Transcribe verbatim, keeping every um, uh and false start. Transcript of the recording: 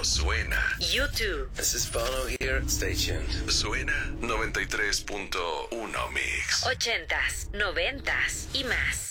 Esto suena. YouTube. This is Bono here. Stay tuned. Suena noventa y tres punto uno Mix. Ochentas, noventas y más.